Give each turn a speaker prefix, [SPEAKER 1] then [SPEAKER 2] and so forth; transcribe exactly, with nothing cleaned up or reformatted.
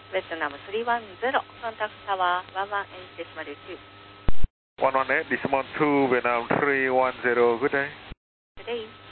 [SPEAKER 1] Vietnam three one zero, contact tower one one eight decimal two.
[SPEAKER 2] one one eight decimal two, Vietnam three one zero, good day.
[SPEAKER 1] Good day.